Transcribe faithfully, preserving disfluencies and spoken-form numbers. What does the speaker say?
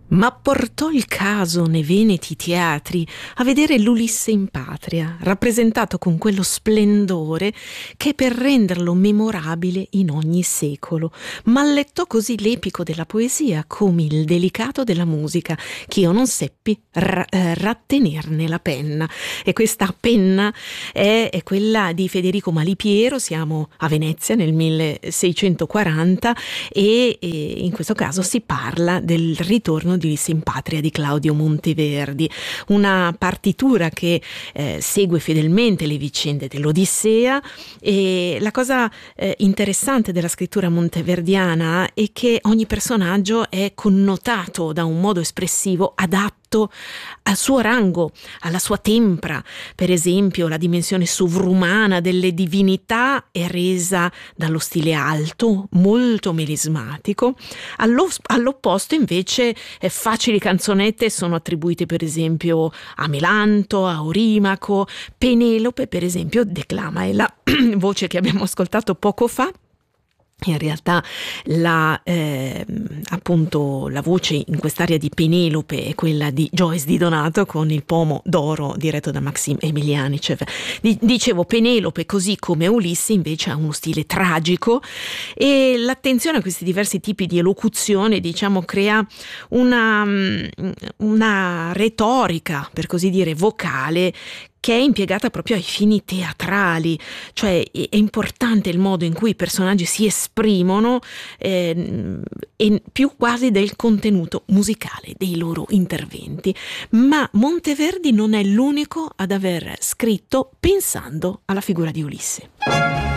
Ma portò il caso nei veneti teatri a vedere l'Ulisse in patria, rappresentato con quello splendore che è per renderlo memorabile in ogni secolo, ma allettò così l'epico della poesia come il delicato della musica, che io non seppi ra- eh, rattenerne la penna. E questa penna è, è quella di Federico Malipiero. Siamo a Venezia nel milleseicentoquaranta e, e in questo caso si parla del ritorno di Ulisse in patria di Claudio Monteverdi, una partitura che eh, segue fedelmente le vicende dell'Odissea. E la cosa eh, interessante della scrittura monteverdiana è che ogni personaggio è connotato da un modo espressivo adatto al suo rango, alla sua tempra. Per esempio, la dimensione sovrumana delle divinità è resa dallo stile alto, molto melismatico. Allo, all'opposto, invece, eh, facili canzonette sono attribuite, per esempio, a Melanto, a Orimaco. Penelope, per esempio, declama, è la voce che abbiamo ascoltato poco fa. In realtà la, eh, appunto la voce in quest'aria di Penelope è quella di Joyce Di Donato con il pomo d'oro diretto da Maxim Emilianicev. Dicevo, Penelope, così come Ulisse, invece ha uno stile tragico, e l'attenzione a questi diversi tipi di elocuzione, diciamo, crea una, una retorica, per così dire, vocale, che è impiegata proprio ai fini teatrali. Cioè è importante il modo in cui i personaggi si esprimono, eh, e più quasi del contenuto musicale dei loro interventi. Ma Monteverdi non è l'unico ad aver scritto pensando alla figura di Ulisse.